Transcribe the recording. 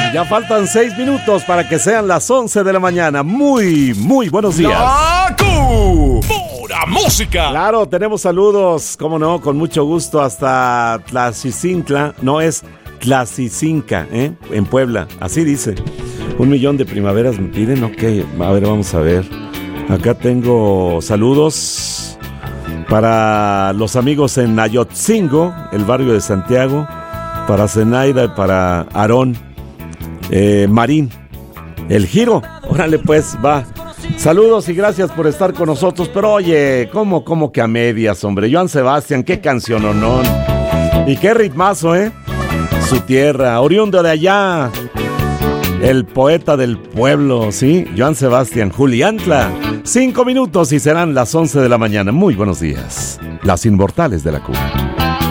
Ya faltan 6 minutos para que sean las 11 de la mañana. Muy buenos días. ¡Naku! ¡Pura música! Claro, tenemos saludos, cómo no, con mucho gusto hasta Tlaxicintla. No, es Tlaxicinca, en Puebla, así dice. 1 millón de primaveras me piden, ok. A ver, vamos a ver. Acá tengo saludos para los amigos en Ayotzingo, el barrio de Santiago. Para Zenaida y para Aarón, Marín, El Giro. Órale pues, va. Saludos y gracias por estar con nosotros. Pero oye, ¿cómo que a medias, hombre? Joan Sebastián, qué canciononón. Y qué ritmazo, Su tierra, oriundo de allá. El poeta del pueblo, ¿sí? Joan Sebastián, Juliantla. 5 minutos y serán las 11 de la mañana. Muy buenos días. Las inmortales de la Cuba.